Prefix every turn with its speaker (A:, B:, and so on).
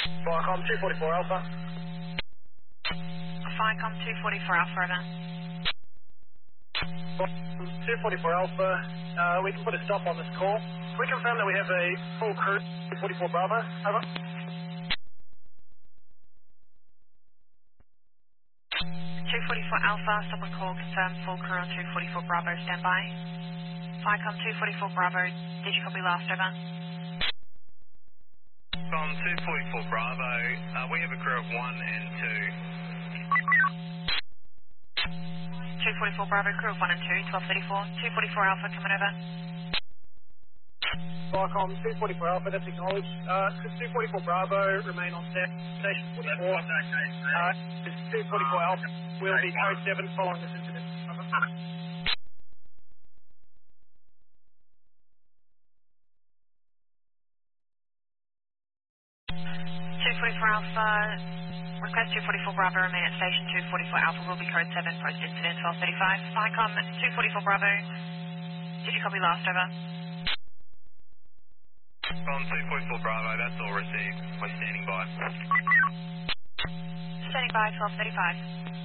A: Viacom 244 Alpha.
B: Viacom 244 Alpha, over.
A: 244 Alpha, we can put a stop on this call. We confirm that we have a full crew, 244 Bravo, over.
B: 244 Alpha, stop and call, confirm full crew on 244 Bravo, standby. Viacom 244 Bravo, did you copy last, over?
C: From 244 Bravo, we have a crew of 1 and
B: 244 Bravo, crew of 1 and 2, 1234. 244 Alpha, coming over.
A: Viacom 244 Alpha, that's acknowledged. 244 Bravo, remain on station 44. 244 Alpha will be code 7 following this incident. Over.
B: 244 Alpha, request 244 Bravo, remain at station 244 Alpha, will be code 7, post-incident 1235. Viacom 244 Bravo, did you copy last, over?
C: 2. From 244 Bravo, that's all received. We're standing by.
B: Standing by, 1235.